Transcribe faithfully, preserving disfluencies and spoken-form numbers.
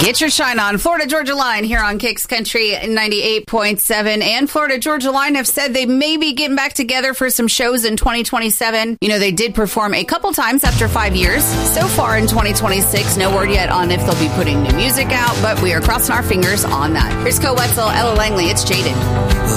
Get your shine on. Florida Georgia Line here on Kicks Country ninety-eight point seven. And Florida Georgia Line have said they may be getting back together for some shows in twenty twenty-seven. You know, they did perform a couple times after five years. So far in twenty twenty-six, no word yet on if they'll be putting new music out, but we are crossing our fingers on that. Here's Co Wetzel, Ella Langley. It's Jaded.